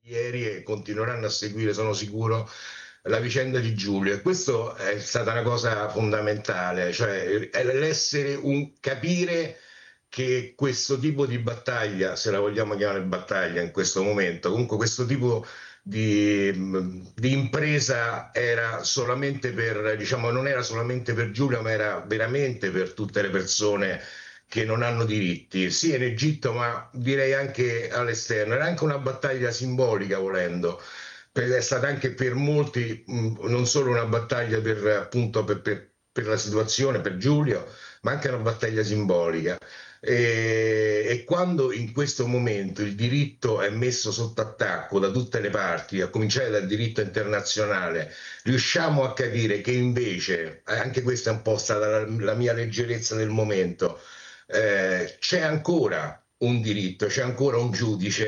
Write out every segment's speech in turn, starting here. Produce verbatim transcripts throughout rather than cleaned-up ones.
ieri e continueranno a seguire, sono sicuro, la vicenda di Giulio. E questo è stata una cosa fondamentale, cioè è l'essere un capire che questo tipo di battaglia, se la vogliamo chiamare battaglia in questo momento, comunque questo tipo di, di impresa era solamente per, diciamo, non era solamente per Giulio, ma era veramente per tutte le persone che non hanno diritti, sia in Egitto, ma direi anche all'esterno. Era anche una battaglia simbolica, volendo. Per- È stata anche per molti mh, non solo una battaglia per, appunto, per, per- per la situazione, per Giulio, ma anche una battaglia simbolica. E, e quando in questo momento il diritto è messo sotto attacco da tutte le parti, a cominciare dal diritto internazionale, riusciamo a capire che invece, eh, anche questa è un po' stata la, la mia leggerezza del momento, eh, c'è ancora un diritto, c'è ancora un giudice,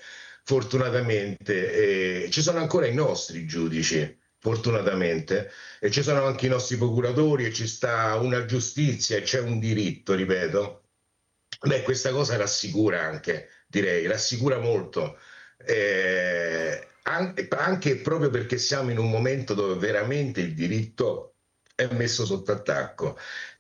fortunatamente, e ci sono ancora i nostri giudici, fortunatamente, e ci sono anche i nostri procuratori e ci sta una giustizia e c'è un diritto, ripeto. Beh, questa cosa rassicura anche, direi, rassicura molto, eh, anche, anche proprio perché siamo in un momento dove veramente il diritto è messo sotto attacco.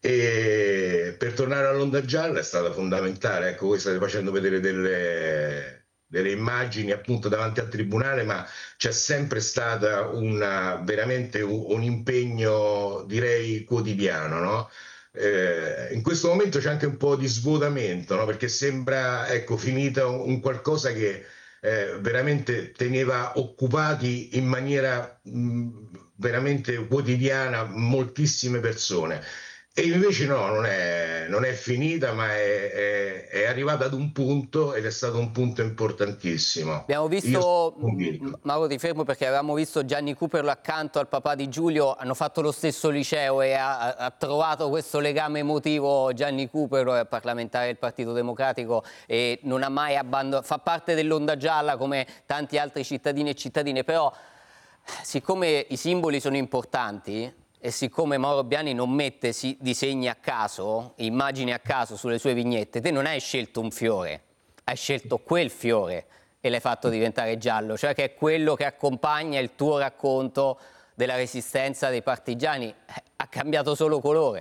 E per tornare all'Onda Gialla è stata fondamentale. Ecco, voi state facendo vedere delle, delle immagini appunto davanti al tribunale, ma c'è sempre stata una, veramente un, un impegno, direi, quotidiano, no? Eh, in questo momento c'è anche un po' di svuotamento, no? Perché sembra, ecco, finita un, un qualcosa che eh, veramente teneva occupati in maniera mh, veramente quotidiana moltissime persone. E invece no, non è, non è finita, ma è, è- è arrivata ad un punto ed è stato un punto importantissimo. Abbiamo Io sono visto, mh, convinto. Mauro ti fermo perché avevamo visto Gianni Cooperlo accanto al papà di Giulio, hanno fatto lo stesso liceo e ha, ha trovato questo legame emotivo. Gianni Cooperlo è parlamentare del Partito Democratico e non ha mai abbandonato, fa parte dell'Onda Gialla come tanti altri cittadini e cittadine, però siccome i simboli sono importanti e siccome Mauro Biani non mette si- disegni a caso, immagini a caso sulle sue vignette, te non hai scelto un fiore, hai scelto quel fiore e l'hai fatto diventare giallo, cioè che è quello che accompagna il tuo racconto della resistenza dei partigiani. Eh, ha cambiato solo colore.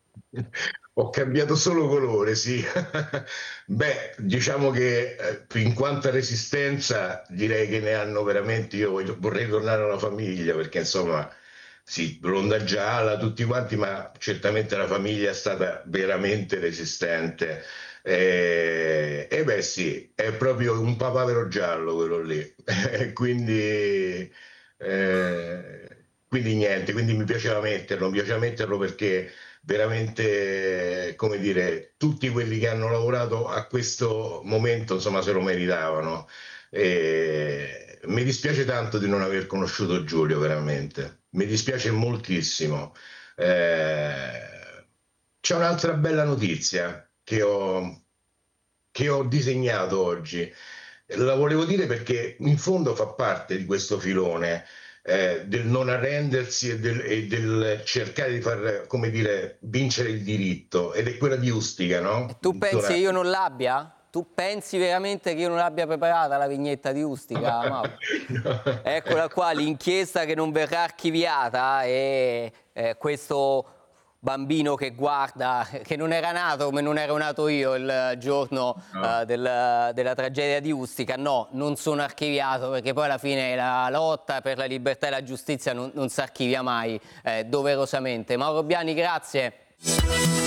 Ho cambiato solo colore, sì. Beh, diciamo che eh, in quanto a resistenza, direi che ne hanno veramente. Io voglio- vorrei tornare alla famiglia perché insomma, sì, l'Onda Gialla, tutti quanti, ma certamente la famiglia è stata veramente resistente. E, e beh, sì, è proprio un papavero giallo quello lì. Quindi, eh, quindi niente, quindi mi piaceva metterlo, mi piaceva metterlo perché veramente, come dire, tutti quelli che hanno lavorato a questo momento, insomma, se lo meritavano. E mi dispiace tanto di non aver conosciuto Giulio, veramente. Mi dispiace moltissimo. Eh, C'è un'altra bella notizia che ho, che ho disegnato oggi. La volevo dire perché in fondo fa parte di questo filone eh, del non arrendersi e del, e del cercare di far, come dire, vincere il diritto, ed è quella di Ustica, E no? tu pensi Dona- che io non l'abbia? Tu pensi veramente che io non l'abbia preparata la vignetta di Ustica, Mauro? No. Eccola qua, l'inchiesta che non verrà archiviata e eh, questo bambino che guarda, che non era nato come non ero nato io il giorno No. eh, del- della tragedia di Ustica. No, non sono archiviato perché poi alla fine la lotta per la libertà e la giustizia non, non si archivia mai, eh, doverosamente. Mauro Biani, grazie.